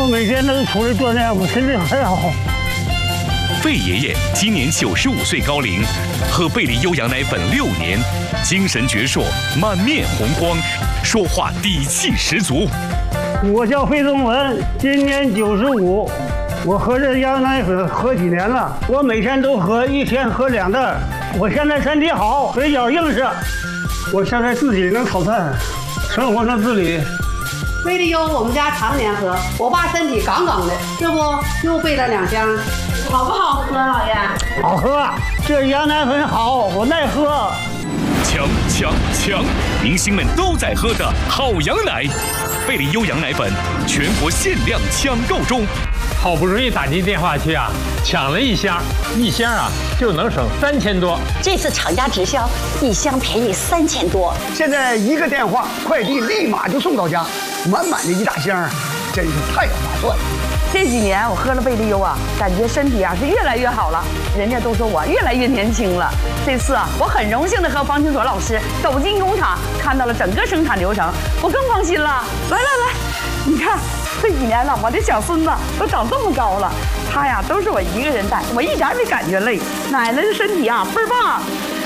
每天都出来锻炼，我身体很好。 费爷爷今年95岁高龄，喝贝利优羊奶粉6年，精神矍铄，满面红光，说话底气十足。 我叫费宗文，今年95，我喝这羊奶粉喝几年了？我每天都喝，一天喝2袋。我现在身体好，腿脚硬实，我现在自己能炒菜，生活能自理。 贝利优我们家常年喝，我爸身体杠杠的，这不又备了2箱，好不好喝，老爷？ 好喝，这羊奶粉好，我耐喝。 强！明星们都在喝的好羊奶，贝利优羊奶粉全国限量抢购中。 好不容易打进电话去啊，抢了1箱，1箱啊就能省3000多。 这次厂家直销，1箱便宜3000多。 现在一个电话，快递立马就送到家，满满的1大箱，真是太划算了。 这几年我喝了贝利优啊，感觉身体啊是越来越好了，人家都说我越来越年轻了。这次啊，我很荣幸的和方清所老师走进工厂，看到了整个生产流程，我更放心了。来，你看这几年了，我的小孙子都长这么高了，他呀都是我一个人带，我一点没感觉累。奶奶的身体啊倍儿棒，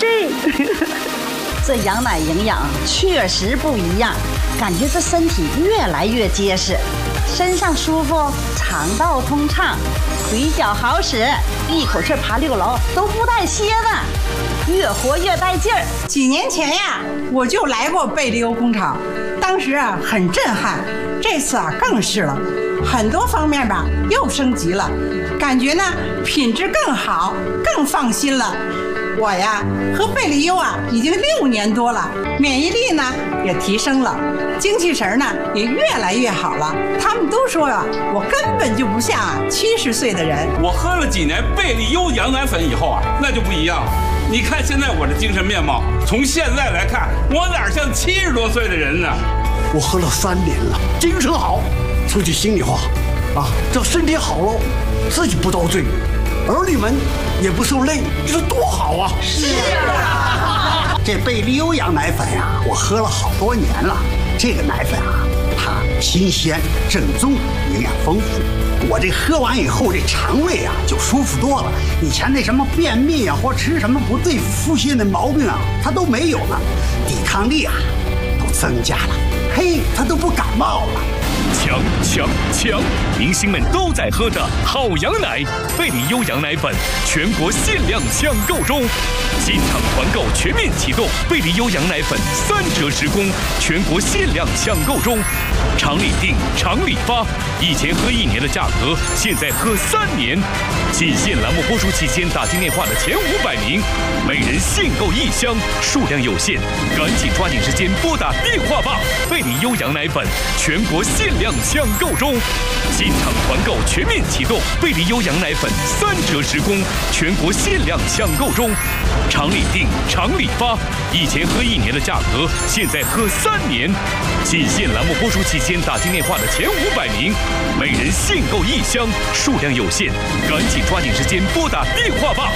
这羊奶营养确实不一样，感觉这身体越来越结实，身上舒服，肠道通畅，腿脚好使，一口气爬6楼都不带歇的，越活越带劲儿。 几年前呀，我就来过贝利优工厂，当时啊很震撼，这次啊更是了，很多方面吧又升级了，感觉呢品质更好，更放心了。我呀喝贝利优啊已经6年多了，免疫力呢也提升了，精气神呢也越来越好了。他们都说啊，我根本就不像70岁的人。 我喝了几年贝利优羊奶粉以后啊，那就不一样了。你看现在我的精神面貌，从现在来看，我哪像70多岁的人呢？ 我喝了3年了，精神好。说句心里话，这身体好了，自己不遭罪，儿女们也不受累，你说多好啊！ 是啊， 这贝利优羊奶粉呀，我喝了好多年了。这个奶粉啊，它新鲜正宗，营养丰富。我这喝完以后，这肠胃啊就舒服多了。以前那什么便秘啊，或吃什么不对付些的毛病啊，它都没有了，抵抗力啊都增加了。嘿，它都不感冒了。 强！明星们都在喝的好羊奶，贝利优羊奶粉全国限量抢购中，进场团购全面启动，贝利优羊奶粉3折10供，全国限量抢购中，厂里订，厂里发，以前喝1年的价格，现在喝3年。仅限栏目播出期间打进电话的前500名，每人限购1箱，数量有限，赶紧抓紧时间拨打电话吧！贝利优羊奶粉全国限量抢购中，进场团购全面启动，贝利优羊奶粉3折10供，全国限量抢购中，厂里订，厂里发，以前喝1年的价格，现在喝3年。仅限栏目播出期间打进电话的前500名，每人限购1箱，数量有限，赶紧抓紧时间拨打电话吧！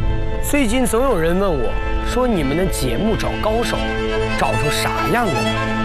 最近总有人问我，说你们的节目找高手，找出啥样的？